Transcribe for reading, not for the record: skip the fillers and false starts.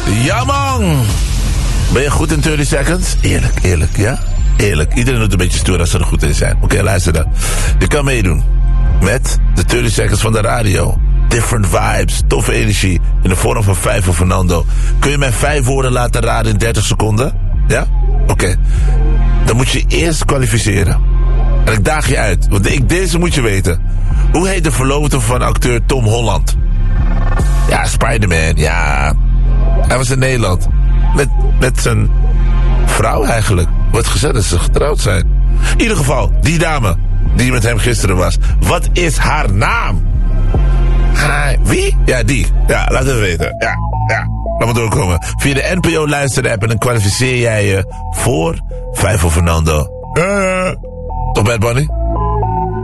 Ja, man. Ben je goed in 30 seconds? Eerlijk, ja? Eerlijk. Iedereen doet een beetje stoer als ze er goed in zijn. Oké, luister dan. Je kan meedoen met de 30 seconds van de radio. Different vibes, toffe energie in de vorm van 5 voor Fernando. Kun je mij 5 woorden laten raden in 30 seconden? Ja? Oké. Dan moet je eerst kwalificeren. En ik daag je uit, want deze moet je weten. Hoe heet de verloofde van acteur Tom Holland? Ja, Spider-Man, ja. Hij was in Nederland. Met zijn vrouw eigenlijk. Wordt gezegd dat ze getrouwd zijn. In ieder geval, die dame die met hem gisteren was. Wat is haar naam? Wie? Ja, die. Ja, laat het weten. Ja. Laat maar doorkomen. Via de NPO luisterapp en dan kwalificeer jij je voor 5 voor Fernando. Toch Bad Bunny?